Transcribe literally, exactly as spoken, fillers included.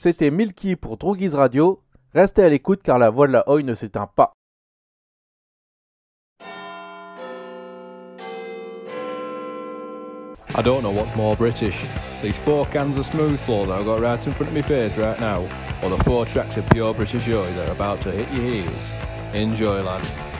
C'était Milky pour Droogies Radio. Restez à l'écoute car la voix de la Oi ne s'éteint pas. I don't know what's more British, these four cans of smooth floor that I've got right in front of my face right now, or the four tracks of pure British joy that are about to hit your ears. Enjoy, lads.